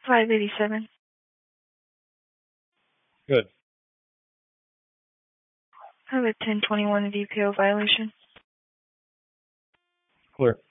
587. Good. I have a 1021 DPO violation. Clear.